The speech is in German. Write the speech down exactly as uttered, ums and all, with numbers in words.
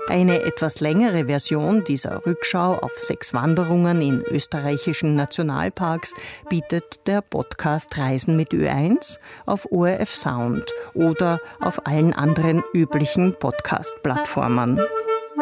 Eine etwas längere Version dieser Rückschau auf sechs Wanderungen in österreichischen Nationalparks bietet der Podcast Reisen mit Ö eins auf O R F Sound oder auf allen anderen üblichen Podcast-Plattformen.